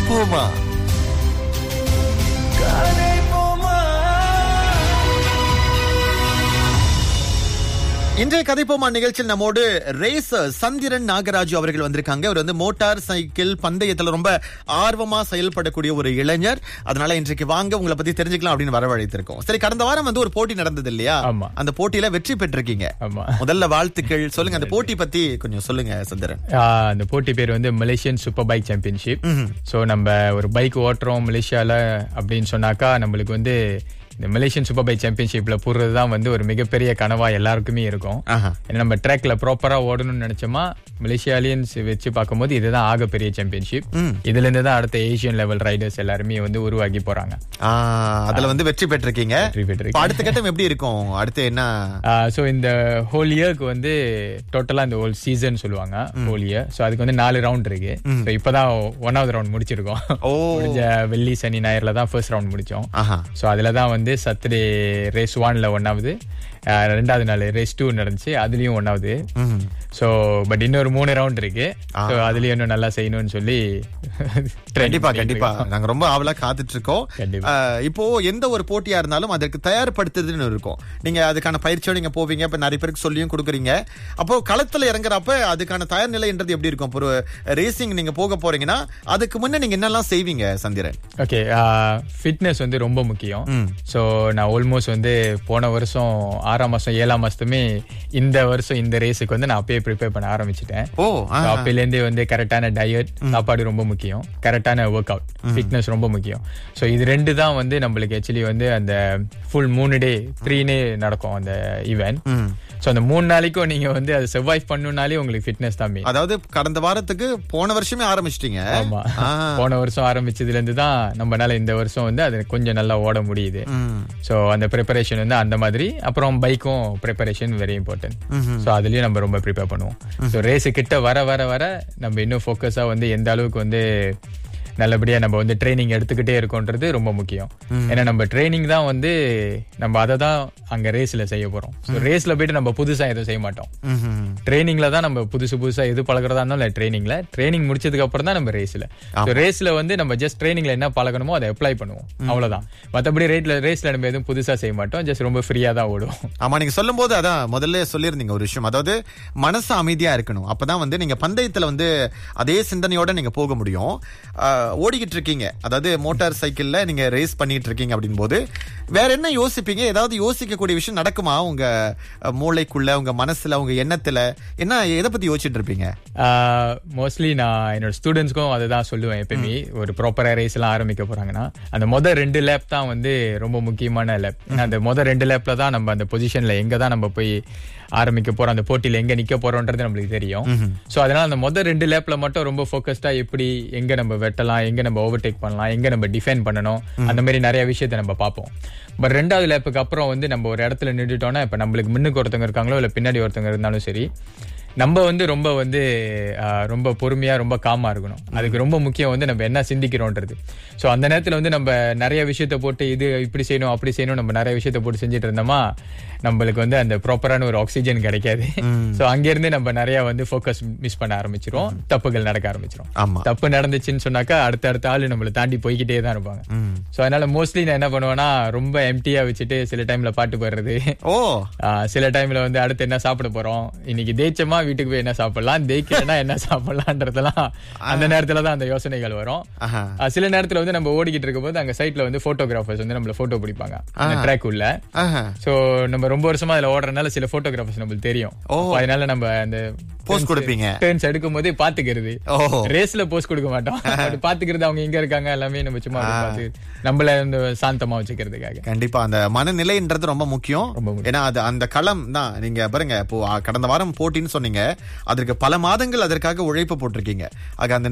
போமா. இன்றைய கதைப்போமா நிகழ்ச்சியில் நம்மோடு ரேசர் சந்திரன் நாகராஜு அவர்கள் வந்திருக்காங்க. அவர் வந்து மோட்டார் சைக்கிள் பந்தயத்துல ரொம்ப ஆர்வமா செயல்படக்கூடிய ஒரு இளைஞர். அதனால இன்றைக்கு வாங்க உங்களை பத்தி தெரிஞ்சுக்கலாம் அப்படின்னு வரவழைத்திருக்கோம். சரி, கடந்த வாரம் வந்து ஒரு போட்டி நடந்தது இல்லையா? அந்த போட்டியில வெற்றி பெற்றிருக்கீங்க. முதல்ல வாழ்த்துக்கள். சொல்லுங்க, அந்த போட்டி பத்தி கொஞ்சம் சொல்லுங்க சந்திரன். அந்த போட்டி பேர் வந்து Malaysian super bike championship. So நம்ம ஒரு பைக் ஓட்டுறோம் மலேசியால அப்படின்னு சொன்னாக்கா நம்மளுக்கு வந்து இந்த மலேசியன் சூப்பர் பைக் சாம்பியன்ஷிப்ல போறதுதான் வந்து ஒரு மிகப்பெரிய கனவா எல்லாருக்குமே இருக்கும். ஏன்னா நம்ம ட்ராக்ல ப்ராப்பரா ஓடணும்னு நினைச்சோமா மலேசியாலியன்ஸ் வச்சு பார்க்கும்போது இதுதான் ஆகப்பெரிய சாம்பியன்ஷிப். இதுல இருந்து தான் அடுத்த ஏசியன் லெவல் ரைடர்ஸ் எல்லாருமே வந்து உருவாக்கி போறாங்க. அதுல வந்து வெற்றி பெற்றிருக்கீங்க. அடுத்த கட்டம் எப்படி இருக்கும்? அடுத்து என்ன? சோ இந்த ஹோல் இயருக்கு வந்து டோட்டலா இந்த ஹோல் சீசன் சொல்லுவாங்க ஹோல் இயர். சோ அதுக்கு வந்து 4 ரவுண்ட் இருக்கு. சோ இப்பதான் 1வது ரவுண்ட் முடிச்சிருக்கோம். முடிஞ்ச வெள்ளி சனி ஞாயிறுல தான் ஃபர்ஸ்ட் ரவுண்ட் முடிச்சோம். சோ அதுலதான் வந்து சட்டர்டே ரேஸ் 1ல 1வது, 2வது நாள் ரேஸ் 2 நடந்துச்சு, அதுலயும் 1வது. சோ பட் இன்னொரு 3 ரவுண்ட் இருக்கு. சோ அதுலயும் இன்னும் நல்லா செய்யணும்னு சொல்லி கண்டிப்பா நாங்க ரொம்ப ஆவலா காத்துட்டு இருக்கோம். இப்போ எந்த ஒரு போட்டியா இருந்தாலும் அதற்கு தயார்படுத்துறதுன்னு இருக்கும். நீங்க அதுக்கான பயிற்சியோட நீங்க போவீங்க, இப்ப நிறைய பேருக்கு சொல்லியும் கொடுக்குறீங்க. அப்போ களத்துல இறங்குறப்ப அதுக்கான தயார் நிலைன்றது எப்படி இருக்கும்? ஒரு ரேசிங் நீங்க போக போறீங்கன்னா அதுக்கு முன்ன நீங்க என்னெல்லாம் செய்வீங்க சந்திரன்? ஓகே, ஃபிட்னஸ் வந்து ரொம்ப முக்கியம். சோ நான் ஆல்மோஸ்ட் வந்து போன வருஷம் 6ஆம் மாசம் 7ஆம் மாசத்துமே இந்த வருஷம் இந்த ரேஸுக்கு வந்து நான் அப்பயே ப்ரிப்பேர் பண்ண ஆரம்பிச்சிட்டேன். அப்பையில இருந்தே வந்து கரெக்டான டயட், சாப்பாடு ரொம்ப முக்கியம், கரெக்டான ஒர்க் அவுட், ஃபிட்னஸ் ரொம்ப முக்கியம். சோ இது 2 தான் வந்து நம்மளுக்கு ஆக்சுவலி வந்து அந்த ஃபுல் 3 டே 3 டே நடக்கும் அந்த ஈவென்ட். சோ அந்த 3 நாளைக்கும் நீங்க வந்து அதை சர்வைவ் பண்ணணும்னாலே உங்களுக்கு ஃபிட்னஸ் தான் மெயின். அதாவது கடந்த வாரத்துக்கு போன வருஷமே ஆரம்பிச்சிட்டீங்க. ஆமா, போன வருஷம் ஆரம்பிச்சதுல இருந்து தான் நம்மனால இந்த வருஷம் வந்து அது கொஞ்சம் நல்லா ஓட முடியுது. சோ அந்த ப்ரிப்பரேஷன் வந்து அந்த மாதிரி. அப்புறம் பைக்கும் ப்ரிப்பரேஷன் வெரி இம்பார்ட்டன்ட். சோ அதுலயும் நம்ம ரொம்ப ப்ரிப்பேர் பண்ணுவோம். சோ ரேஸ் கிட்ட வர வர வர நம்ம இன்னும் ஃபோக்கஸா வந்து எந்த அளவுக்கு வந்து நல்லபடியா நம்ம வந்து ட்ரைனிங் எடுத்துக்கிட்டே இருக்கோன்றது ரொம்ப முக்கியம். ஏன்னா நம்ம ட்ரைனிங் தான் வந்து நம்ம அதை தான் அங்க ரேஸ்ல செய்ய போறோம். ரேஸ்ல போயிட்டு நம்ம புதுசா எதுவும் செய்ய மாட்டோம். ட்ரைனிங்ல தான் நம்ம புதுசா எது பழகிறதா இருந்தாலும் ட்ரைனிங் முடிச்சதுக்கு அப்புறம் தான் நம்ம ரேஸ்ல. ரேஸ்ல வந்து நம்ம ஜஸ்ட் ட்ரைனிங்ல என்ன பழகணுமோ அதை அப்ளை பண்ணுவோம், அவ்வளவுதான். மற்றபடி ரேஸ்ல நம்ம எதுவும் புதுசா செய்ய மாட்டோம், ஜஸ்ட் ரொம்ப ஃப்ரீயா தான் ஓடுவோம். ஆமா, நீங்க சொல்லும் போது அதான் முதல்ல சொல்லியிருந்தீங்க ஒரு விஷயம், அதாவது மனசு அமைதியா இருக்கணும். அப்பதான் வந்து நீங்க பந்தயத்துல வந்து அதே சிந்தனையோட நீங்க போக முடியும். ஓடிக்கிட்டு இருக்கீங்க, அதாவது மோட்டார் சைக்கிள்ல நீங்க ரேஸ் பண்ணிட்டு இருக்கீங்க அப்படின் போது வேற என்ன யோசிப்பீங்க? ஏதாவது யோசிக்கக்கூடிய விஷயம் நடக்குமா உங்க மூளைக்குள்ள, உங்க மனசுல, உங்க எண்ணத்துல? என்ன எதை பத்தி யோசிச்சுட்டு இருப்பீங்க? மோஸ்ட்லி நான் என்னோட ஸ்டூடெண்ட்ஸ்க்கும் அதுதான் சொல்லுவேன். எப்பயுமே ஒரு ப்ராப்பரா ரேஸ் எல்லாம் ஆரம்பிக்க போறாங்கன்னா அந்த முதல் 2 லேப் தான் வந்து ரொம்ப முக்கியமான லேப். ஏன்னா அந்த முதல் 2 லேப்ல தான் நம்ம அந்த பொசிஷன்ல எங்க தான் நம்ம போய் ஆரம்பிக்க போறோம், அந்த போட்டியில எங்க நிக்க போறோம்ன்றது நம்மளுக்கு தெரியும். சோ அதனால அந்த முதல் 2 லேப்ல மட்டும் ரொம்ப ஃபோக்கஸ்டா எப்படி எங்க நம்ம வெட்டலாம், எங்க நம்ம ஓவர்டேக் பண்ணலாம், எங்க நம்ம டிஃபெண்ட் பண்ணணும், அந்த மாதிரி நிறைய விஷயத்த நம்ம பார்ப்போம். பட் 2வது லேப்புக்கு அப்புறம் வந்து நம்ம ஒரு இடத்துல நின்றுட்டோம்னா, இப்ப நம்மளுக்கு முன்னுக்கு ஒருத்தவங்க இருக்காங்களோ இல்ல பின்னாடி ஒருத்தவங்க இருந்தாலும் சரி, நம்ம வந்து ரொம்ப பொறுமையா ரொம்ப காமா இருக்கணும். அதுக்கு ரொம்ப முக்கியம் வந்து நம்ம என்ன சிந்திக்கிறோன்றது. சோ அந்த நேரத்துல வந்து நம்ம நிறைய விஷயத்த போட்டு இது இப்படி செய்யணும் அப்படி செய்யணும் நம்ம நிறைய விஷயத்த போட்டு செஞ்சுட்டு இருந்தோமா நம்மளுக்கு வந்து அந்த ப்ராப்பரான ஒரு ஆக்சிஜன் கிடைக்காது. சோ அங்க இருந்து நம்ம நிறைய வந்து ஃபோக்கஸ் மிஸ் பண்ண ஆரம்பிச்சிரும், தப்புகள் நடக்க ஆரம்பிச்சிரும். தப்பு நடந்துச்சுன்னு சொன்னாக்கா அடுத்த ஆளு நம்மள தாண்டி போய்கிட்டே தான் இருப்பாங்க. சோ அதனால மோஸ்ட்லி நான் என்ன பண்ணுவேன்னா ரொம்ப எம்டியா வச்சுட்டு சில டைம்ல பாட்டு பாடுறது, சில டைம்ல வந்து அடுத்து என்ன சாப்பிட போறோம், இன்னைக்கு தேய்ச்சமா வீட்டுக்கு போய் என்ன சாப்பிடலாம், தேய்க்கலன்னா என்ன சாப்பிடலாம்ன்றதெல்லாம் அந்த நேரத்துலதான் அந்த யோசனைகள் வரும். சில நேரத்துல வந்து நம்ம ஓடிக்கிட்டு இருக்கும் போது அங்க சைட்ல வந்து போட்டோகிராஃபர்ஸ் வந்து நம்மள போட்டோ பிடிப்பாங்க அந்த ட்ராக் உள்ள. சோ நம்ம ரொம்ப வருஷமா அதுல ஓடுறதுனால சில போட்டோகிராஃபர்ஸ் நம்மளுக்கு தெரியும். அதனால நம்ம அந்த போஸ்ட் கொடுப்பீங்க, டர்ன்ஸ் எடுக்கும் போதே பாத்துக்கிறது. ரேஸ்ல போஸ்ட் கொடுக்க மாட்டோம், பாத்துக்கிறது அவங்க எங்க இருக்காங்க எல்லாமே நம்ம சும்மா பார்த்து நம்மள சாந்தமா வச்சுக்கிறதுக்காக. கண்டிப்பா அந்த மனநிலைன்றது ரொம்ப முக்கியம். ஏன்னா அது அந்த களம் தான். நீங்க பாருங்க, இப்போ கடந்த வாரம் போட்டின்னு சொன்னீங்க, அதற்கு பல மாதங்கள் அதற்காக உழைப்பு போட்டிருக்கீங்க. ஆக அந்த